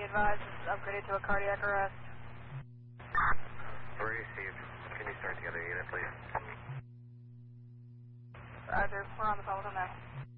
advised, this is upgraded to a cardiac arrest. Received. Can you start the other unit, please? Roger, we're on the phone with them now.